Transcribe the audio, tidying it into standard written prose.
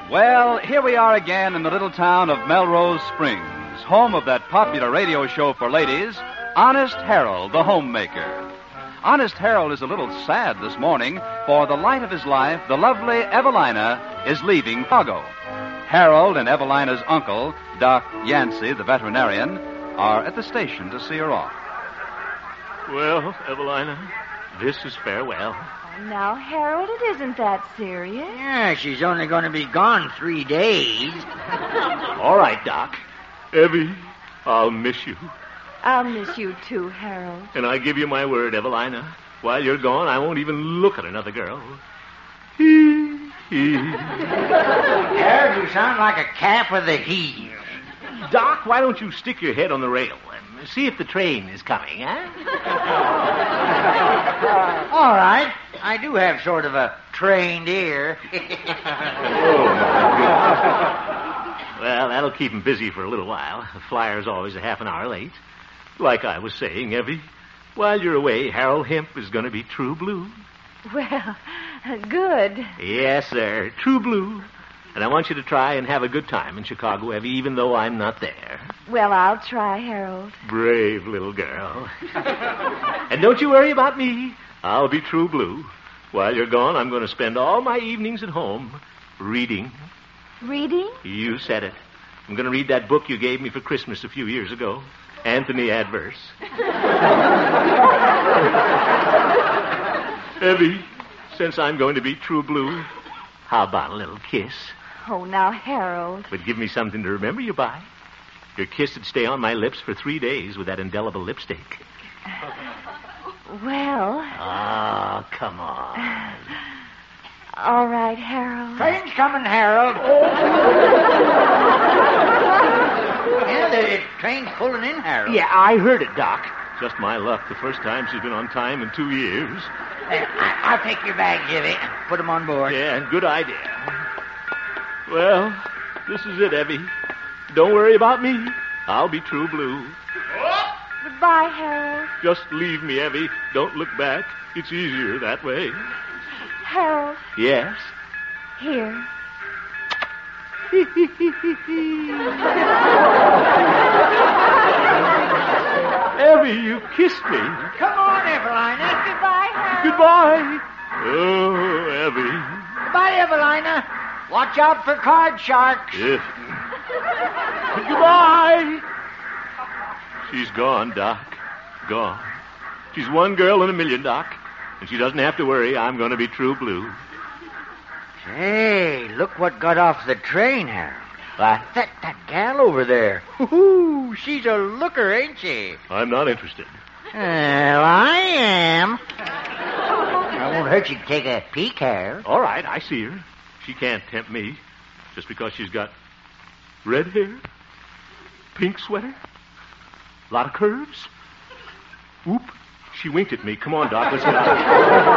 Well, here we are again in the little town of Melrose Springs, home of that popular radio show for ladies, Honest Harold, the homemaker. Honest Harold is a little sad this morning, for the light of his life, the lovely Evelina, is leaving Chicago. Harold and Evelina's uncle, Doc Yancey, the veterinarian, are at the station to see her off. Well, Evelina, this is farewell. Now, Harold, it isn't that serious. Yeah, she's only going to be gone 3 days. All right, Doc. Evie, I'll miss you. I'll miss you too, Harold. And I give you my word, Evelina, while you're gone, I won't even look at another girl. Harold, you sound like a calf with a heave. Doc, why don't you stick your head on the rail and see if the train is coming, huh? All right. I do have sort of a trained ear. Well, that'll keep him busy for a little while. The flyer's always a half an hour late. Like I was saying, Evie, while you're away, Harold Hemp is going to be true blue. Well, good. Yes, sir, true blue. And I want you to try and have a good time in Chicago, Evie, even though I'm not there. Well, I'll try, Harold. Brave little girl. And don't you worry about me. I'll be true blue. While you're gone, I'm going to spend all my evenings at home reading. Reading? You said it. I'm going to read that book you gave me for Christmas a few years ago, Anthony Adverse. Evie, since I'm going to be true blue, how about a little kiss? Oh, now, Harold. But give me something to remember you by. Your kiss would stay on my lips for 3 days with that indelible lipstick. Well... Oh, come on. All right, Harold. Train's coming, Harold. Yeah, the train's pulling in, Harold. Yeah, I heard it, Doc. Just my luck. The first time she's been on time in 2 years. I'll take your bags, Evie. Put them on board. Yeah, good idea. Well, this is it, Evie. Don't worry about me. I'll be true blue. Goodbye, Harold. Just leave me, Evie. Don't look back. It's easier that way. Harold. Yes? Here. Evie, you kissed me. Come on, Evelina. Goodbye, Harold. Goodbye. Oh, Evie. Goodbye, Evelina. Watch out for card sharks. Yes. Goodbye. She's gone, Doc. Gone. She's one girl in a million, Doc. And she doesn't have to worry. I'm going to be true blue. Hey, look what got off the train, Harold. What? That gal over there. Ooh, she's a looker, ain't she? I'm not interested. Well, I am. I won't hurt you to take a peek, Harold. All right, I see her. She can't tempt me just because she's got red hair, pink sweater, a lot of curves. Oop, she winked at me. Come on, Doc, let's get out.